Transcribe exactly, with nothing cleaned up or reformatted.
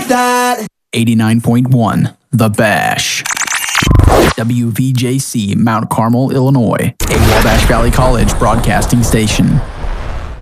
that. eighty-nine point one, The Bash. W V J C, Mount Carmel, Illinois, a Wabash Valley College broadcasting station.